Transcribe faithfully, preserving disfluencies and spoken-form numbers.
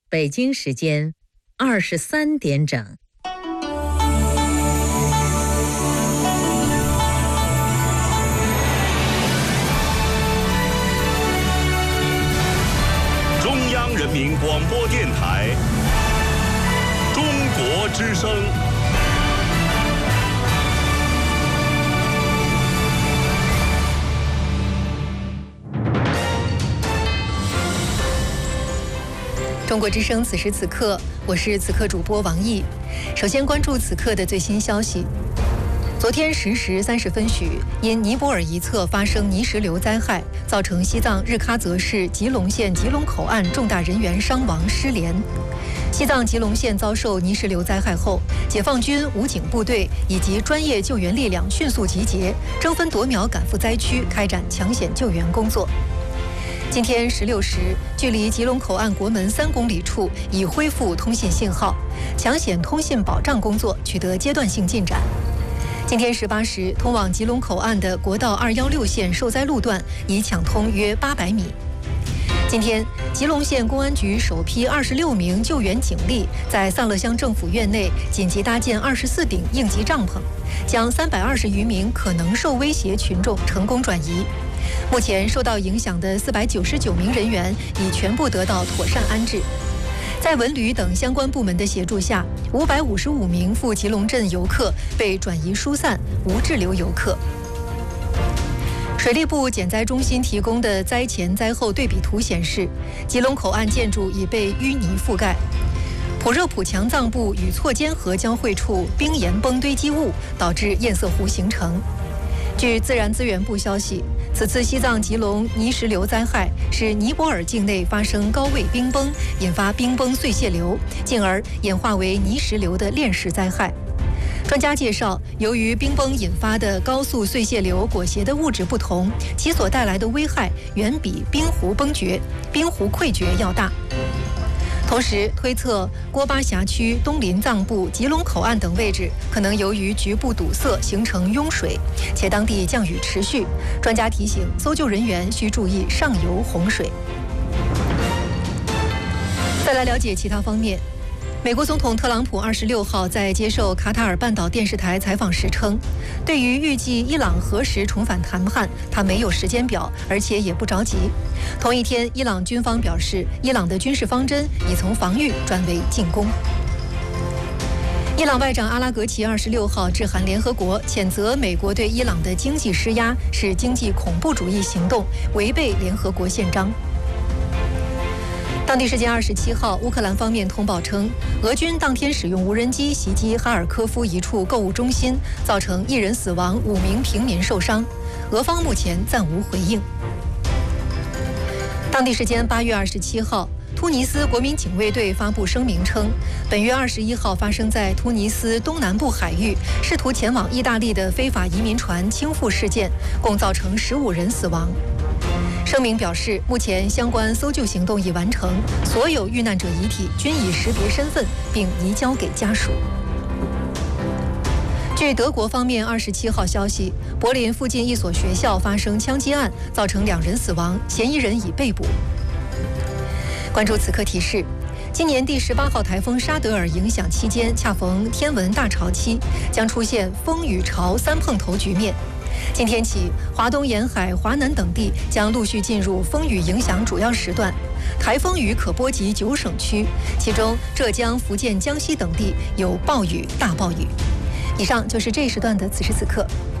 北京时间二十三点整。 中央人民广播电台中国之声。 中国之声，此时此刻，我是此刻主播王毅。首先关注此刻的最新消息。昨天十时三十分许，因尼泊尔一侧发生泥石流灾害，造成西藏日喀则市吉隆县吉隆口岸重大人员伤亡失联。西藏吉隆县遭受泥石流灾害后，解放军武警部队以及专业救援力量迅速集结，争分夺秒赶赴灾区，开展抢险救援工作。今天十六时，距离吉隆口岸国门三公里处已恢复通信信号，抢险通信保障工作取得阶段性进展。今天十八时，通往吉隆口岸的国道二一六线受灾路段已抢通约八百米。今天，吉隆县公安局首批二十六名救援警力在萨勒乡政府院内紧急搭建二十四顶应急帐篷，将三百二十余名可能受威胁群众成功转移。目前受到影响的四百九十九名人员已全部得到妥善安置。在文旅等相关部门的协助下，五百五十五名赴吉隆镇游客被转移疏散，无滞留游客。水利部减灾中心提供的灾前灾后对比图显示，吉隆口岸建筑已被淤泥覆盖，普热普强藏部与错间河交汇处冰岩崩堆积物导致堰塞湖形成。据自然资源部消息，此次西藏吉隆泥石流灾害是尼泊尔境内发生高位冰崩，引发冰崩碎屑流，进而演化为泥石流的链式灾害。专家介绍，由于冰崩引发的高速碎屑流裹挟的物质不同，其所带来的危害远比冰湖崩决、冰湖溃决要大。同时推测，郭巴辖区东林藏部、吉隆口岸等位置可能由于局部堵塞形成拥水，且当地降雨持续。专家提醒，搜救人员需注意上游洪水。再来了解其他方面。美国总统特朗普二十六号在接受卡塔尔半岛电视台采访时称，对于预计伊朗何时重返谈判，他没有时间表，而且也不着急。同一天，伊朗军方表示，伊朗的军事方针已从防御转为进攻。伊朗外长阿拉格齐二十六号致函联合国，谴责美国对伊朗的经济施压是经济恐怖主义行动，违背联合国宪章。当地时间二十七号，乌克兰方面通报称，俄军当天使用无人机袭击哈尔科夫一处购物中心，造成一人死亡，五名平民受伤。俄方目前暂无回应。当地时间八月二十七号，突尼斯国民警卫队发布声明称，本月二十一号发生在突尼斯东南部海域试图前往意大利的非法移民船倾覆事件，共造成十五人死亡。声明表示，目前相关搜救行动已完成，所有遇难者遗体均已识别身份，并移交给家属。据德国方面二十七号消息，柏林附近一所学校发生枪击案，造成两人死亡，嫌疑人已被捕。关注此刻提示，今年第十八号台风沙德尔影响期间，恰逢天文大潮期，将出现风雨潮三碰头局面。今天起，华东沿海、华南等地将陆续进入风雨影响主要时段，台风雨可波及九省区，其中浙江、福建、江西等地有暴雨、大暴雨。以上就是这一时段的此时此刻。